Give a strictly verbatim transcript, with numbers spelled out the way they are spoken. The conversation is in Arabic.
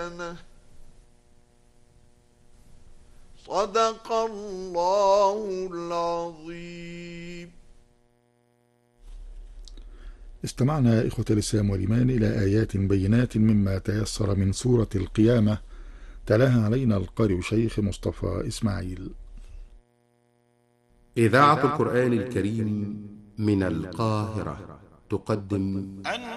بيانه. صدق الله العظيم. استمعنا إخوة الإسلام والإيمان إلى آيات بينات مما تيسر من سورة القيامة، تلاها علينا القارئ شيخ مصطفى إسماعيل. إذاعة القرآن الكريم من القاهرة تقدم